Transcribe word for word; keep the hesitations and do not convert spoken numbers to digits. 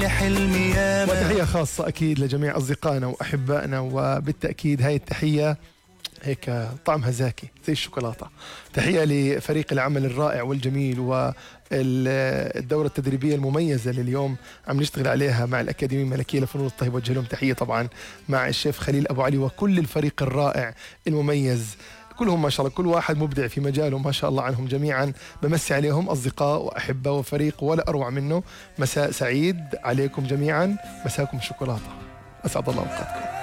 حلمي ياما. وتحية خاصة أكيد لجميع أصدقائنا وأحبائنا، وبالتأكيد هاي التحية هيك طعمها زاكي زي الشوكولاتة. تحية لفريق العمل الرائع والجميل والدورة التدريبية المميزة اللي اليوم عم نشتغل عليها مع الأكاديمية الملكية لفنون الطهي. وجه لهم تحية طبعا مع الشيف خليل أبو علي وكل الفريق الرائع المميز، كلهم ما شاء الله كل واحد مبدع في مجاله ما شاء الله عنهم جميعا. بمسي عليهم أصدقاء وأحبة وفريق ولا أروع منه. مساء سعيد عليكم جميعا، مساكم شوكولاتة، أسعد الله أوقاتكم.